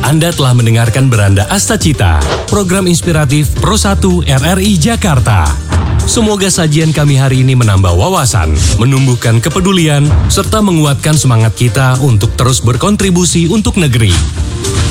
Anda telah mendengarkan Beranda Astacita, program inspiratif Pro 1 RRI Jakarta. Semoga sajian kami hari ini menambah wawasan, menumbuhkan kepedulian, serta menguatkan semangat kita untuk terus berkontribusi untuk negeri.